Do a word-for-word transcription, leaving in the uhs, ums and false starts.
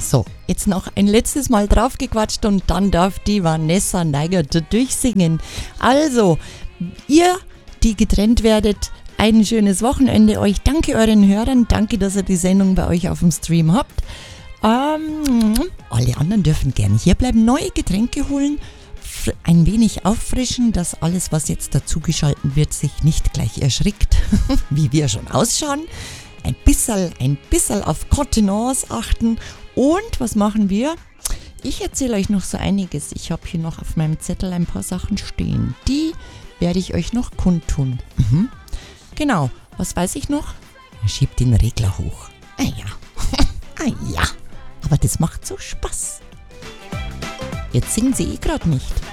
So, jetzt noch ein letztes Mal draufgequatscht und dann darf die Vanessa Neigert durchsingen. Also, ihr, die getrennt werdet, ein schönes Wochenende euch. Danke euren Hörern, danke, dass ihr die Sendung bei euch auf dem Stream habt. Ähm, alle anderen dürfen gerne hier bleiben, neue Getränke holen, ein wenig auffrischen, dass alles, was jetzt dazugeschalten wird, sich nicht gleich erschrickt, wie wir schon ausschauen. Ein bisschen, ein bisschen auf Kontenance achten. Und was machen wir? Ich erzähle euch noch so einiges. Ich habe hier noch auf meinem Zettel ein paar Sachen stehen. Die werde ich euch noch kundtun. Mhm. Genau, was weiß ich noch? Schiebt den Regler hoch. Ah ja, ah ja, aber das macht so Spaß. Jetzt singen sie eh gerade nicht.